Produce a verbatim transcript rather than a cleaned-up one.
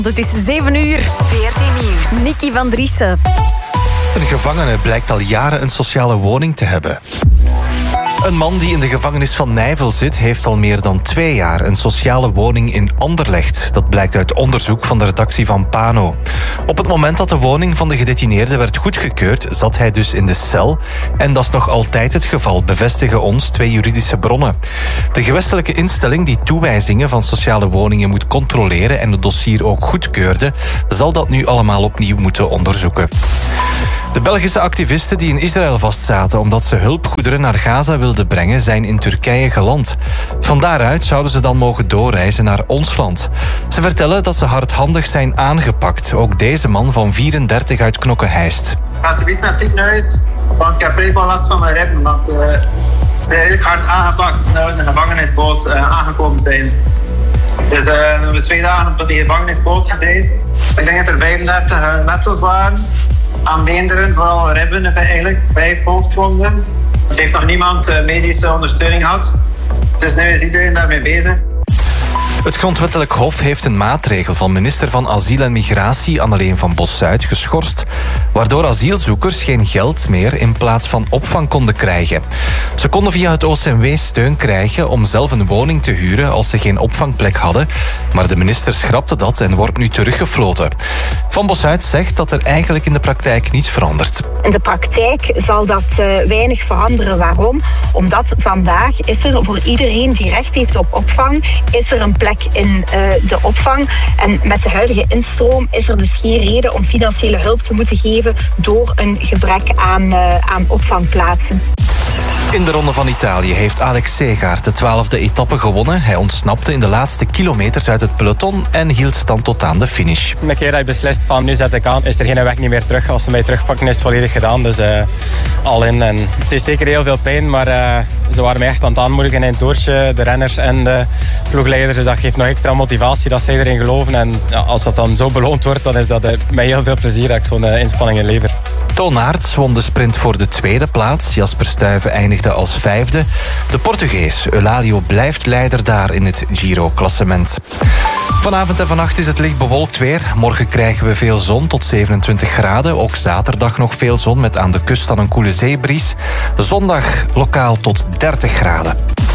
Het is zeven uur. V R T Nieuws. Nikki van Driessen. Een gevangene blijkt al jaren een sociale woning te hebben. Een man die in de gevangenis van Nijvel zit, heeft al meer dan twee jaar een sociale woning in Anderlecht. Dat blijkt uit onderzoek van de redactie van Pano. Op het moment dat de woning van de gedetineerde werd goedgekeurd, zat hij dus in de cel. En dat is nog altijd het geval, bevestigen ons twee juridische bronnen. De gewestelijke instelling die toewijzingen van sociale woningen moet controleren en het dossier ook goedkeurde, zal dat nu allemaal opnieuw moeten onderzoeken. De Belgische activisten die in Israël vastzaten omdat ze hulpgoederen naar Gaza wilden brengen, zijn in Turkije geland. Van daaruit zouden ze dan mogen doorreizen naar ons land. Ze vertellen dat ze hardhandig zijn aangepakt. Ook deze man van vierendertig uit Knokke-Heist. Alsjeblieft naar het ziekenhuis, want ik heb redelijk wel last van mijn ribben. Want uh, ze zijn redelijk hard aangepakt toen we in de gevangenisboot uh, aangekomen zijn. Dus uh, we hebben twee dagen op die gevangenisboot gezeten. Ik denk dat er vijfendertig uh, letsels waren. Aan beenderen, vooral ribben eigenlijk, vijf hoofdwonden. Het heeft nog niemand uh, medische ondersteuning gehad. Dus nu is iedereen daarmee bezig. Het Grondwettelijk Hof heeft een maatregel van minister van Asiel en Migratie Anneleen van Bossuyt geschorst, waardoor asielzoekers geen geld meer in plaats van opvang konden krijgen. Ze konden via het O C M W steun krijgen om zelf een woning te huren als ze geen opvangplek hadden, maar de minister schrapte dat en wordt nu teruggefloten. Van Bossuyt zegt dat er eigenlijk in de praktijk niets verandert. In de praktijk zal dat uh, weinig veranderen. Waarom? Omdat vandaag is er voor iedereen die recht heeft op opvang, is er een plek in uh, de opvang. En met de huidige instroom is er dus geen reden om financiële hulp te moeten geven door een gebrek aan, uh, aan opvangplaatsen. In de Ronde van Italië heeft Alex Segaert de twaalfde etappe gewonnen. Hij ontsnapte in de laatste kilometers uit het peloton en hield stand tot aan de finish. Een keer dat je beslist van nu zet ik aan, is er geen weg niet meer terug. Als ze mij terugpakken is het volledig gedaan. Dus uh, al in. En het is zeker heel veel pijn, maar uh, ze waren mij echt aan het aanmoedigen in het toertje. De renners en de ploegleiders. Dus dat geeft nog extra motivatie dat zij erin geloven. En ja, als dat dan zo beloond wordt, dan is dat uh, met heel veel plezier dat ik zo'n uh, inspanning inlever. Toon Aerts won de sprint voor de tweede plaats. Jasper Stuyven eindigde als vijfde. De Portugees Eulalia blijft leider daar in het Giro-klassement. Vanavond en vannacht is het licht bewolkt weer. Morgen krijgen we veel zon tot zevenentwintig graden. Ook zaterdag nog veel zon met aan de kust dan een koele zeebries. Zondag lokaal tot dertig graden.